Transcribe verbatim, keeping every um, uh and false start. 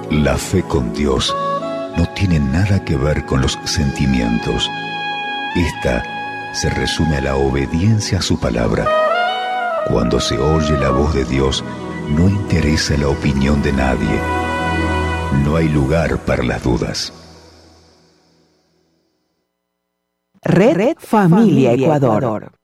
La fe con Dios no tiene nada que ver con los sentimientos. Esta se resume a la obediencia a su palabra. Cuando se oye la voz de Dios, no interesa la opinión de nadie. No hay lugar para las dudas. Red Familia Ecuador.